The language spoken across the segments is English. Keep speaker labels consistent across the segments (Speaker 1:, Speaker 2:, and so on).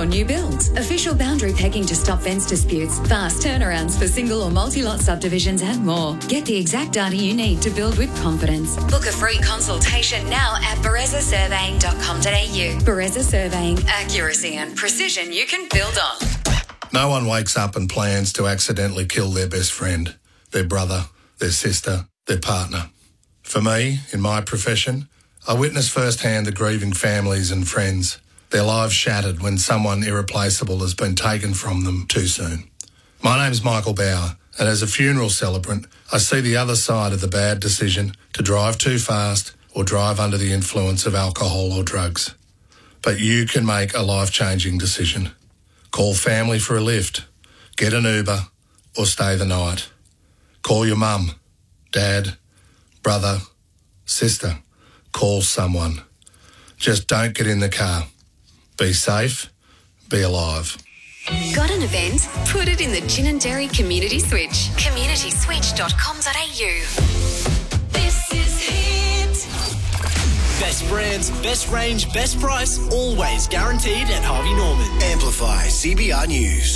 Speaker 1: or new builds, official boundary pegging to stop fence disputes, fast turnarounds for single or multi-lot subdivisions and more. Get the exact data you need to build with confidence. Book a free consultation now at berezasurveying.com.au. Bereza Surveying, accuracy and precision you can build on.
Speaker 2: No one wakes up and plans to accidentally kill their best friend, their brother, their sister, their partner. For me, in my profession, I witness firsthand the grieving families and friends, their lives shattered when someone irreplaceable has been taken from them too soon. My name's Michael Bauer, and as a funeral celebrant, I see the other side of the bad decision to drive too fast or drive under the influence of alcohol or drugs. But you can make a life-changing decision. Call family for a lift, get an Uber, or stay the night. Call your mum, dad, brother, sister. Call someone. Just don't get in the car. Be safe, be alive.
Speaker 1: Got an event? Put it in the Gin and Dairy Community Switch. communityswitch.com.au. This is Hit.
Speaker 3: Best brands, best range, best price, always guaranteed at Harvey Norman.
Speaker 4: Amplify CBR News.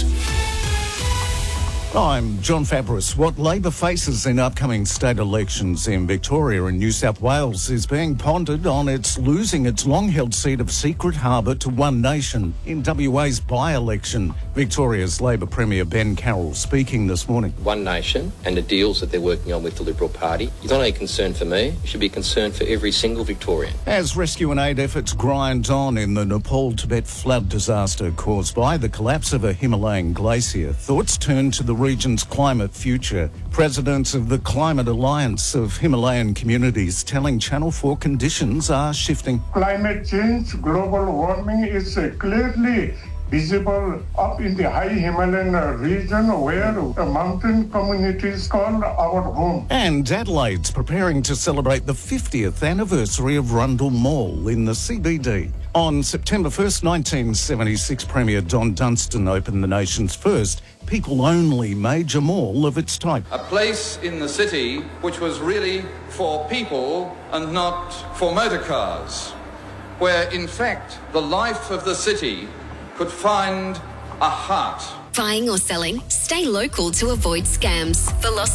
Speaker 5: I'm John Fabris. What Labor faces in upcoming state elections in Victoria and New South Wales is being pondered on its losing its long-held seat of Secret Harbour to One Nation in WA's by-election. Victoria's Labor Premier Ben Carroll speaking this morning.
Speaker 6: One Nation and the deals that they're working on with the Liberal Party is not only a concern for me, it should be a concern for every single Victorian.
Speaker 5: As rescue and aid efforts grind on in the Nepal-Tibet flood disaster caused by the collapse of a Himalayan glacier, thoughts turn to the region's climate future. Presidents of the Climate Alliance of Himalayan Communities telling Channel 4 conditions are shifting.
Speaker 7: Climate change, global warming is clearly visible up in the high Himalayan region where mountain communities call our home.
Speaker 5: And Adelaide's preparing to celebrate the 50th anniversary of Rundle Mall in the CBD. On September 1st, 1976, Premier Don Dunstan opened the nation's first people-only major mall of its type.
Speaker 8: A place in the city which was really for people and not for motor cars, where in fact the life of the city could find a heart.
Speaker 1: Buying or selling? Stay local to avoid scams.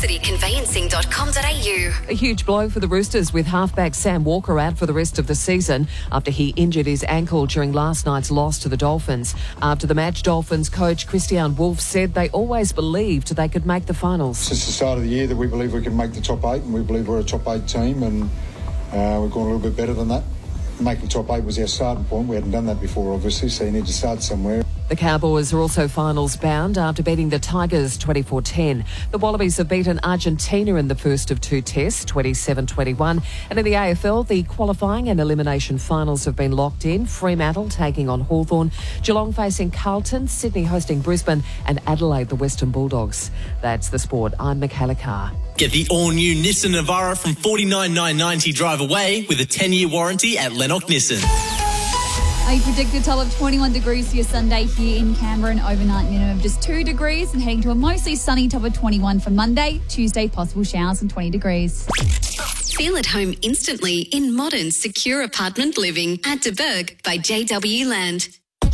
Speaker 1: VelocityConveyancing.com.au.
Speaker 9: A huge blow for the Roosters with halfback Sam Walker out for the rest of the season after he injured his ankle during last night's loss to the Dolphins. After the match, Dolphins coach Christian Wolff said they always believed they could make the finals.
Speaker 10: Since the start of the year that we believe we can make the top 8 and we believe we're a top 8 team and we've gone a little bit better than that. Making top 8 was our starting point. We hadn't done that before, obviously, so you need to start somewhere.
Speaker 9: The Cowboys are also finals bound after beating the Tigers 24-10. The Wallabies have beaten Argentina in the first of two tests, 27-21. And in the AFL, the qualifying and elimination finals have been locked in. Fremantle taking on Hawthorn, Geelong facing Carlton, Sydney hosting Brisbane, and Adelaide the Western Bulldogs. That's the sport. I'm Michaela Carr.
Speaker 3: Get the all-new Nissan Navara from $49,990 drive away with a 10-year warranty at Lennox Nissan.
Speaker 11: A predicted top of 21 degrees for your Sunday here in Canberra, an overnight minimum of just 2 degrees, and heading to a mostly sunny top of 21 for Monday. Tuesday, possible showers and 20 degrees.
Speaker 1: Feel at home instantly in modern, secure apartment living at De Burg by JW Land.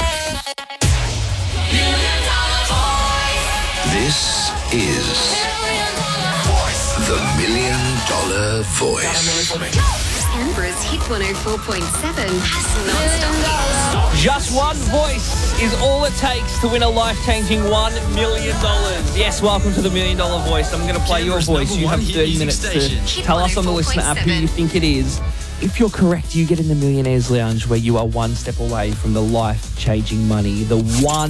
Speaker 4: This is the $1 Million Voice.
Speaker 1: Canberra's Hit 104.7 has non-stop hits.
Speaker 12: Just one voice is all it takes to win a life-changing $1 million. Yes, welcome to the $1 Million Voice. I'm going to play your voice. You have 30 minutes to tell us on the listener app who you think it is. If you're correct, you get in the Millionaires Lounge where you are one step away from the life-changing money. The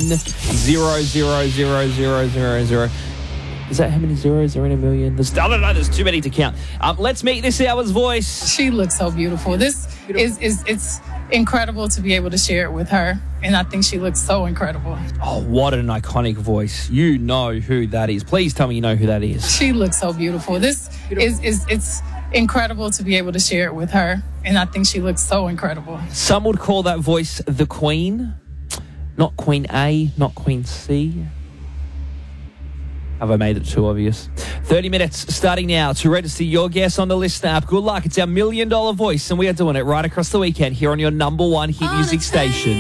Speaker 12: 1000000. Is that how many zeros are in a million? I don't know. There's too many to count. Let's meet this hour's voice.
Speaker 13: She looks so beautiful. This is it's incredible to be able to share it with her, and I think she looks so incredible.
Speaker 12: Oh, what an iconic voice! You know who that is. Please tell me you know who that is.
Speaker 13: She looks so beautiful. This is it's incredible to be able to share it with her, and I think she looks so incredible.
Speaker 12: Some would call that voice the Queen, not Queen A, not Queen C. Have I made it too obvious? 30 minutes starting now to register your guess on the listener app. Good luck. It's our $1 Million Voice, and we are doing it right across the weekend here on your number one hit music station.